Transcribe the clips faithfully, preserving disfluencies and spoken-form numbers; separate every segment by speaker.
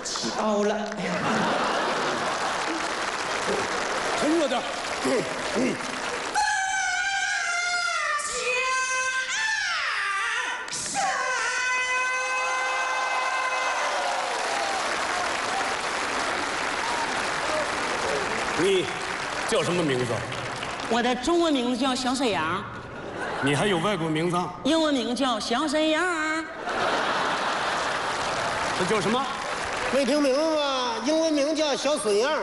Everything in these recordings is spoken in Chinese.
Speaker 1: 起包了。
Speaker 2: 沉着点。嗯嗯。你叫什么名字？
Speaker 1: 我的中文名字叫小沈阳。
Speaker 2: 你还有外国名字？
Speaker 1: 英文名叫小沈阳。
Speaker 2: 这叫什么？
Speaker 3: 没听明白吗？英文名叫小损样。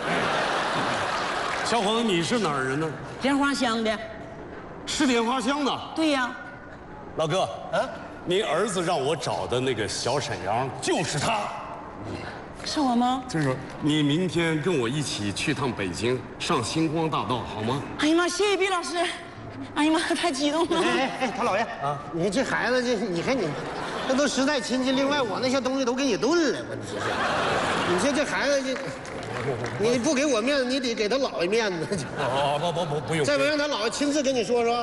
Speaker 2: 小伙子，你是哪儿人呢？
Speaker 1: 莲花乡的。
Speaker 2: 是莲花乡的。
Speaker 1: 对呀。
Speaker 2: 老哥，啊，你儿子让我找的那个小沈阳就是他。
Speaker 1: 是我吗？
Speaker 2: 就是你明天跟我一起去趟北京，上星光大道，好吗？
Speaker 1: 哎呀妈，谢谢毕老师。哎呀妈，太激动了！
Speaker 3: 哎哎，唐老爷啊，你这孩子这，你看你，这都时代亲戚。另外，我那些东西都给你炖了，问题是，你说这孩子这，你不给我面子，你得给他姥爷面子。
Speaker 2: 哦不不不不用。
Speaker 3: 再不让他姥爷亲自跟你说说。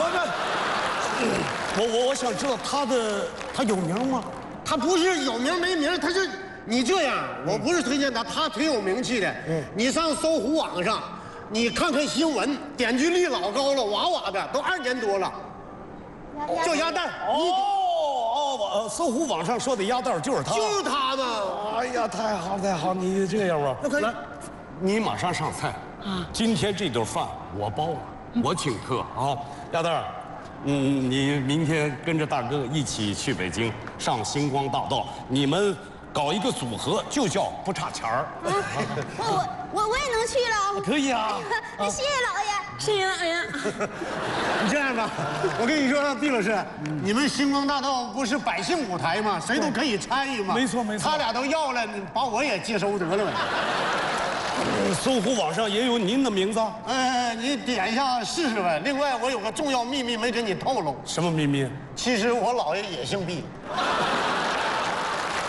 Speaker 2: 我我我我想知道他的他有名吗？
Speaker 3: 他不是有名没名，他是你这样，我不是推荐他，他挺有名气的。嗯，你上搜狐网上。你看看新闻，点击率老高了，哇哇的，都二年多了。叫鸭蛋。
Speaker 2: 哦哦，我搜狐网上说的鸭蛋就是他。
Speaker 3: 就是他嘛！
Speaker 2: 哎呀，太好太好，你这样吧，
Speaker 3: 那可以。
Speaker 2: 你马上上菜啊！今天这顿饭我包了，我请客啊！鸭蛋，嗯，你明天跟着大哥一起去北京，上星光大道，你们搞一个组合，就叫不差钱儿。
Speaker 4: 我我我也能去了。
Speaker 2: 可以啊！
Speaker 4: 谢谢老爷，
Speaker 1: 谢谢老爷。
Speaker 3: 你这样吧，我跟你说，毕老师，你们星光大道不是百姓舞台吗？谁都可以参与嘛。
Speaker 2: 没错没错。
Speaker 3: 他俩都要了，你把我也接收得了呗。
Speaker 2: 搜狐网上也有您的名字。
Speaker 3: 哎，你点一下试试呗。另外，我有个重要秘密没跟你透露。
Speaker 2: 什么秘密？
Speaker 3: 其实我姥爷也姓毕。